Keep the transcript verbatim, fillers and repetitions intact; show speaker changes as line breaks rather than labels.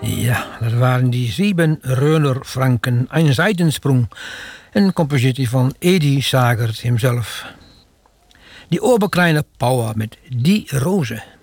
Ja, dat waren die Sieben Reuner-Franken, een Seitensprung. Een compositie van Edi Sagert hemzelf. Die oberkleine Power met Die Rose.